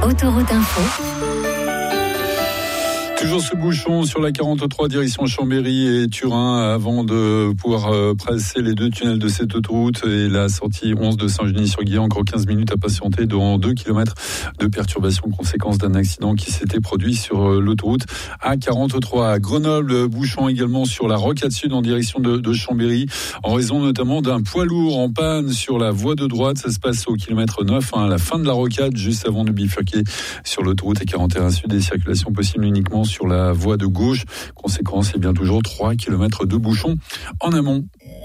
Autoroute Info. Toujours ce bouchon sur la 43 direction Chambéry et Turin avant de pouvoir passer les deux tunnels de cette autoroute et la sortie 11 de Saint-Genis-sur-Guiers. Encore 15 minutes à patienter dans 2 km de perturbation, conséquence d'un accident qui s'était produit sur l'autoroute A43. À Grenoble, bouchon également sur la Rocade Sud en direction de Chambéry en raison notamment d'un poids lourd en panne sur la voie de droite. Ça se passe au kilomètre 9 à la fin de la rocade, juste avant de bifurquer sur l'autoroute A41 Sud et circulation possible uniquement sur la voie de gauche. Conséquence, il y a bien toujours 3 km de bouchons en amont.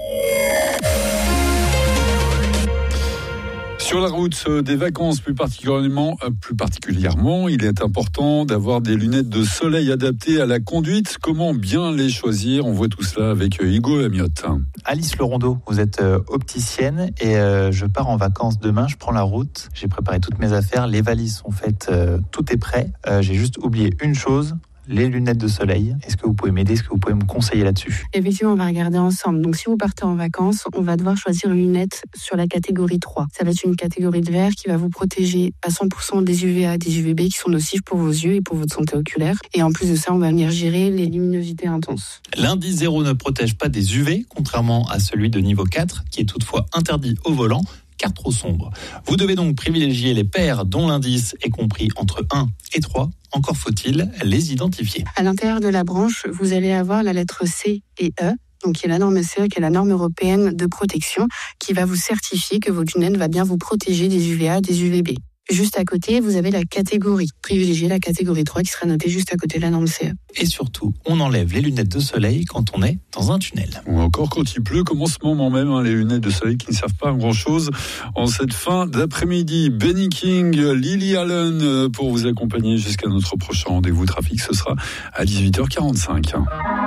Sur la route des vacances, plus particulièrement, il est important d'avoir des lunettes de soleil adaptées à la conduite. Comment bien les choisir? On voit tout cela avec Hugo Lamiotte. Alice Lerondeau, vous êtes opticienne et je pars en vacances demain, je prends la route. J'ai préparé toutes mes affaires, les valises sont faites, tout est prêt. J'ai juste oublié une chose, les lunettes de soleil. Est-ce que vous pouvez m'aider? Est-ce que vous pouvez me conseiller là-dessus? Effectivement, on va regarder ensemble. Donc, si vous partez en vacances, on va devoir choisir une lunette sur la catégorie 3. Ça va être une catégorie de verre qui va vous protéger à 100% des UVA, des UVB qui sont nocifs pour vos yeux et pour votre santé oculaire. Et en plus de ça, on va venir gérer les luminosités intenses. L'indice 0 ne protège pas des UV, contrairement à celui de niveau 4, qui est toutefois interdit au volant, car trop sombre. Vous devez donc privilégier les paires dont l'indice est compris entre 1 et 3. Encore faut-il les identifier. À l'intérieur de la branche, vous allez avoir la lettre C et E, donc qui est la norme CE, qui est la norme européenne de protection, qui va vous certifier que votre lunette va bien vous protéger des UVA, des UVB. Juste à côté, vous avez la catégorie. Privilégiez la catégorie 3 qui sera notée juste à côté de la norme CE. Et surtout, on enlève les lunettes de soleil quand on est dans un tunnel. Ou encore quand il pleut, comme en ce moment même, les lunettes de soleil qui ne servent pas à grand-chose en cette fin d'après-midi. Benny King, Lily Allen pour vous accompagner jusqu'à notre prochain rendez-vous trafic. Ce sera à 18h45.